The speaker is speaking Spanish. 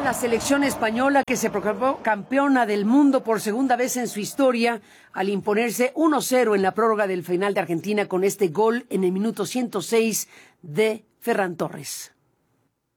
la selección española, que se proclamó campeona del mundo por segunda vez en su historia al imponerse 1-0 en la prórroga del final de Argentina con este gol en el minuto 106 de Ferran Torres.